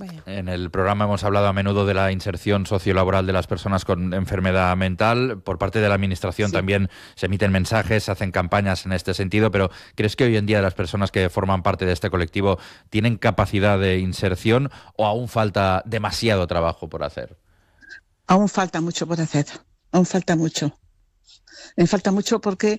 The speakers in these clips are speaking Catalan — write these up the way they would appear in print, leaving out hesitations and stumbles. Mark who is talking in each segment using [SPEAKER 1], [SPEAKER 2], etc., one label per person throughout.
[SPEAKER 1] Vaya.
[SPEAKER 2] En el programa hemos hablado a menudo de la inserción sociolaboral de las personas con enfermedad mental. Por parte de la Administración también se emiten mensajes, se hacen campañas en este sentido, pero ¿crees que hoy en día las personas que forman parte de este colectivo tienen capacidad de inserción o aún falta demasiado trabajo por hacer?
[SPEAKER 3] Aún falta mucho por hacer, aún falta mucho. Me falta mucho porque,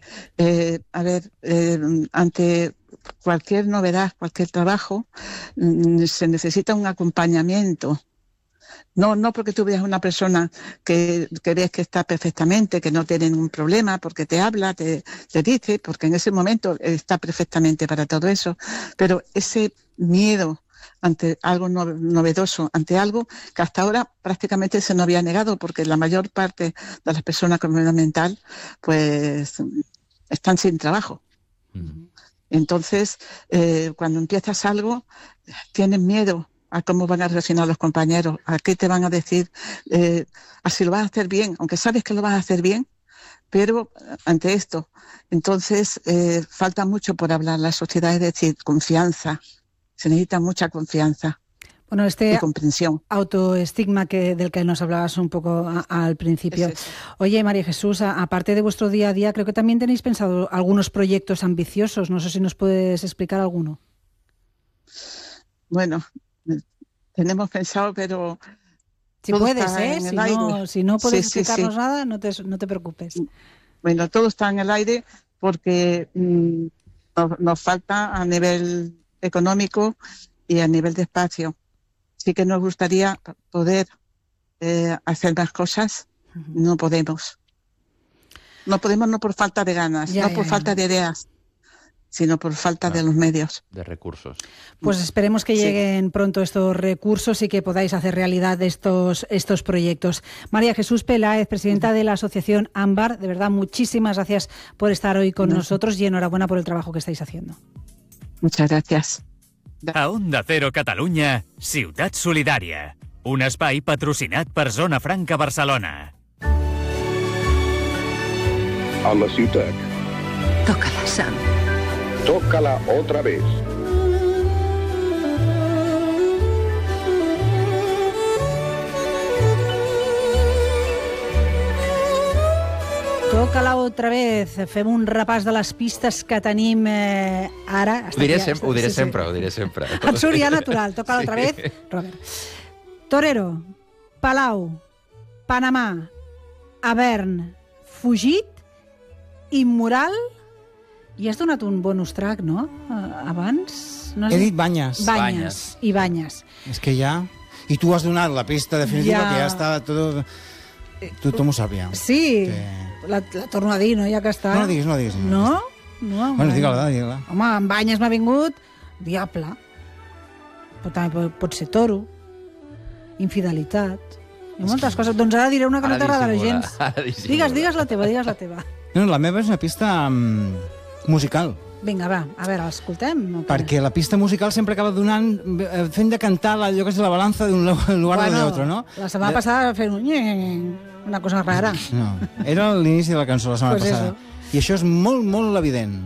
[SPEAKER 3] ante cualquier novedad, cualquier trabajo, se necesita un acompañamiento. No porque tú veas una persona que ves que está perfectamente, que no tiene ningún problema, porque te habla, te dice, porque en ese momento está perfectamente para todo eso, pero ese miedo ante algo novedoso, ante algo que hasta ahora prácticamente se nos había negado, porque la mayor parte de las personas con enfermedad mental pues están sin trabajo. Entonces, cuando empiezas algo, tienes miedo a cómo van a reaccionar los compañeros, a qué te van a decir, a si lo vas a hacer bien, aunque sabes que lo vas a hacer bien, pero ante esto. Entonces, falta mucho por hablar. La sociedad, es decir, confianza. Se necesita mucha confianza y comprensión.
[SPEAKER 1] Autoestigma del que nos hablabas un poco al principio. Oye, María Jesús, aparte de vuestro día a día, creo que también tenéis pensado algunos proyectos ambiciosos. No sé si nos puedes explicar alguno.
[SPEAKER 3] Bueno, tenemos pensado, pero...
[SPEAKER 1] Si puedes, si no puedes explicarnos nada, no te preocupes.
[SPEAKER 3] Bueno, todo está en el aire porque nos falta a nivel económico y a nivel de espacio. Sí que nos gustaría poder hacer más cosas. No podemos. No podemos, no por falta de ganas, no por falta de ideas, sino por falta de los medios.
[SPEAKER 2] De recursos.
[SPEAKER 1] Pues esperemos que lleguen pronto estos recursos y que podáis hacer realidad estos proyectos. María Jesús Peláez, presidenta de la Asociación Ámbar, de verdad, muchísimas gracias por estar hoy con nosotros y enhorabuena por el trabajo que estáis haciendo.
[SPEAKER 3] Muchas gracias.
[SPEAKER 4] A Onda Cero Catalunya, Ciutat Solidària. Un espai patrocinat per Zona Franca Barcelona.
[SPEAKER 5] A la ciutat.
[SPEAKER 6] Tócala, Sam.
[SPEAKER 5] Tócala otra vez.
[SPEAKER 1] Toca-la otra vez. Fem un repàs de les pistes que tenim ara.
[SPEAKER 2] Ho diré sempre.
[SPEAKER 1] Et surt ja natural. Toca-la otra vez, Robert. Torero, Palau, Panamà, Avern, Fugit, Immoral, i has donat un bonus track, no? Abans?
[SPEAKER 7] He dit Banyes.
[SPEAKER 1] Banyes. I Banyes.
[SPEAKER 7] És que ja... I tu has donat la pista definitiva que ja està tot... Tothom ho sap ja.
[SPEAKER 1] Sí, la torno a dir, no? Ja que està.
[SPEAKER 7] No la diguis.
[SPEAKER 1] No?
[SPEAKER 7] Bueno, digue-la.
[SPEAKER 1] Home, en Banyes m'ha vingut Diable. Però també pot ser Toro. Infidelitat. I moltes coses. Doncs ara diré una que no t'agradarà gens. Digues la teva.
[SPEAKER 7] No, la meva és una pista musical.
[SPEAKER 1] Vinga, va, a veure, l'escoltem?
[SPEAKER 7] Perquè la pista musical sempre acaba fent de cantar allò que és la balança d'un lugar a l'altre, no?
[SPEAKER 1] La setmana passada fent una cosa rara.
[SPEAKER 7] No, era l'inici de la cançó la setmana passada. I això és molt, molt evident.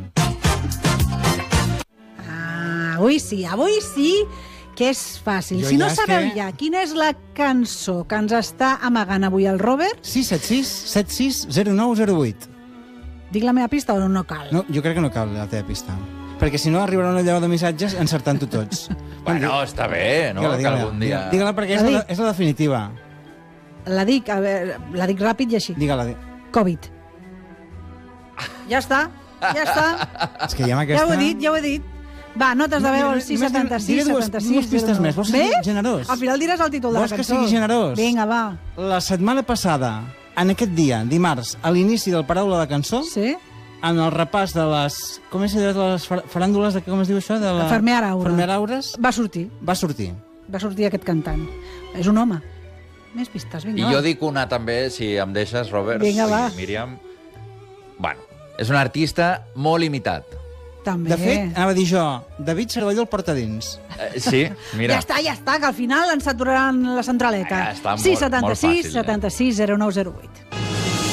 [SPEAKER 1] Avui sí, que és fàcil. Si no sabeu ja quina és la cançó que ens està amagant avui el Robert...
[SPEAKER 7] 676 760908.
[SPEAKER 1] Dic la meva pista o no cal?
[SPEAKER 7] No, jo crec que no cal la teva pista. Perquè si no arribarà una lleva de missatges encertant-ho tots.
[SPEAKER 2] Bueno, està bé, no? Que algun dia...
[SPEAKER 7] Digue-la perquè és la definitiva.
[SPEAKER 1] La dic ràpid i així.
[SPEAKER 7] Digue-la.
[SPEAKER 1] Covid. Ja està.
[SPEAKER 7] És que ja amb aquesta...
[SPEAKER 1] Ja ho he dit. Va, notes de veu al 676 76
[SPEAKER 7] dues pistes més. Vols que sigui generós?
[SPEAKER 1] Al final diràs el títol de la cançó.
[SPEAKER 7] Vols que sigui generós?
[SPEAKER 1] Vinga, va.
[SPEAKER 7] La setmana passada, en aquest dia, dimarts, a l'inici del Paraula de Cançó, en el repàs de les... Com és de les faràndules, com es diu això? De la
[SPEAKER 1] Fermer Aura.
[SPEAKER 7] Fermer Aures.
[SPEAKER 1] Va sortir aquest cantant. És un home. Més pistes, vinga,
[SPEAKER 2] I jo dic una també, si em deixes, Robert.
[SPEAKER 1] Vinga, va.
[SPEAKER 2] Míriam. Bueno, és un artista molt imitat.
[SPEAKER 1] També.
[SPEAKER 7] De fet, anava a dir jo, David Cervelló el porta dins.
[SPEAKER 2] Sí, mira.
[SPEAKER 1] Ja està, que al final ens saturaran la centraleta.
[SPEAKER 2] Està molt fàcil.
[SPEAKER 1] 676 76 0908.